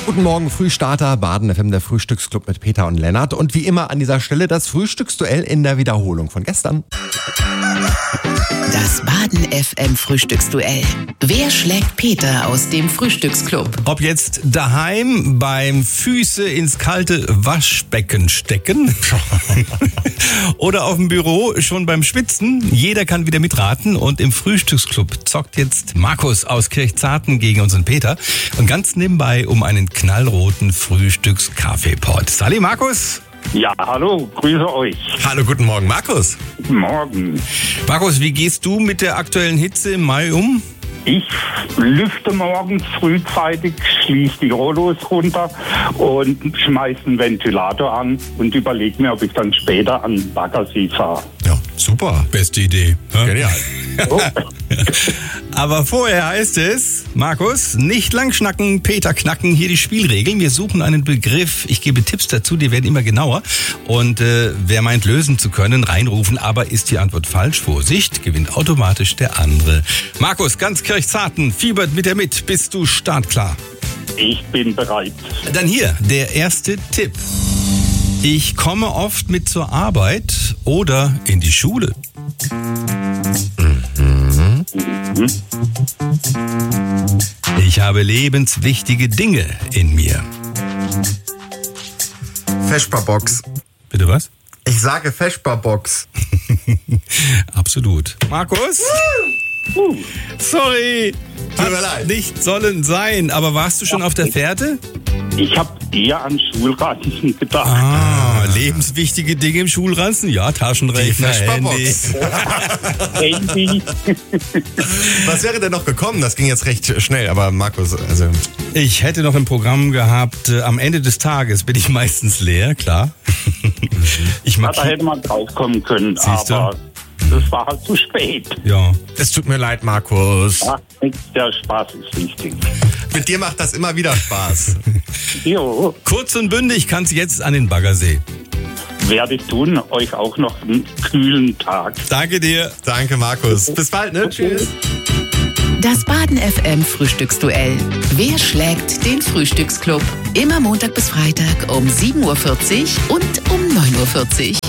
Guten Morgen, Frühstarter, Baden FM, der Frühstücksclub mit Peter und Lennart. Und wie immer an dieser Stelle das Frühstücksduell in der Wiederholung von gestern. Das Baden FM Frühstücksduell. Wer schlägt Peter aus dem Frühstücksclub? Ob jetzt daheim beim Füße ins kalte Waschbecken stecken oder auf dem Büro schon beim Schwitzen, jeder kann wieder mitraten. Und im Frühstücksclub zockt jetzt Markus aus Kirchzarten gegen unseren Peter. Und ganz nebenbei um einen knallroten Frühstückskaffeepot. Sali, Markus. Ja, hallo, grüße euch. Hallo, guten Morgen, Markus. Guten Morgen. Markus, wie gehst du mit der aktuellen Hitze im Mai um? Ich lüfte morgens frühzeitig, schließe die Rollos runter und schmeiße den Ventilator an und überlege mir, ob ich dann später an den Baggersee fahre. Ja, super. Beste Idee. Ja? Genial. Oh. Aber vorher heißt es, Markus, nicht lang schnacken, Peter knacken, hier die Spielregeln. Wir suchen einen Begriff, ich gebe Tipps dazu, die werden immer genauer. Und wer meint lösen zu können, reinrufen, aber ist die Antwort falsch, Vorsicht, gewinnt automatisch der andere. Markus, ganz Kirchzarten, fiebert mit dir mit, bist du startklar? Ich bin bereit. Dann hier, der erste Tipp. Ich komme oft mit zur Arbeit oder in die Schule. Ich habe lebenswichtige Dinge in mir. Vesperbox. Bitte was? Ich sage Vesperbox. Absolut. Markus? Sorry. Tut mir Hat leid. nicht sollen sein, aber warst du schon auf der Fährte? Ich habe eher an Schulranzen gedacht. Lebenswichtige Dinge im Schulranzen? Ja, Taschenrechner, Handy. Handy. Was wäre denn noch gekommen? Das ging jetzt recht schnell, aber Markus, also... Ich hätte noch ein Programm gehabt, am Ende des Tages bin ich meistens leer, klar. Ich Da markiere. hätte man draufkommen können, Siehst du? aber das war halt zu spät. Ja. Es tut mir leid, Markus. Ach, der Spaß ist wichtig. Mit dir macht das immer wieder Spaß. Jo, Kurz und bündig kannst jetzt an den Baggersee. werde ich tun. Euch auch noch einen kühlen Tag. Danke dir. Danke, Markus. Bis bald, ne? Tschüss. Das Baden FM Frühstücksduell. Wer schlägt den Frühstücksclub? Immer Montag bis Freitag um 7.40 Uhr und um 9.40 Uhr.